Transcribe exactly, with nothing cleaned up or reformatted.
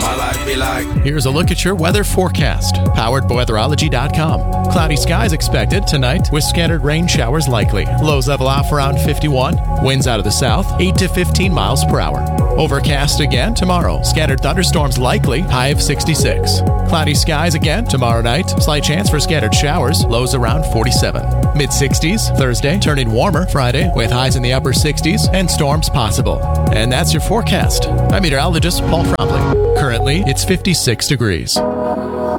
my life be like? Here's a look at your weather forecast, powered by weatherology dot com. Cloudy skies expected tonight with scattered rain showers likely. Lows level off around fifty-one. Winds out of the south, eight to fifteen miles per hour. Overcast again tomorrow. Scattered thunderstorms likely, high of sixty-six. Cloudy skies again tomorrow night. Slight chance for scattered showers, lows around forty-seven. mid sixties Thursday, turning warmer Friday with highs in the upper sixties and storms possible. And that's your forecast. I'm meteorologist Paul Trombley. Currently, it's fifty-six degrees.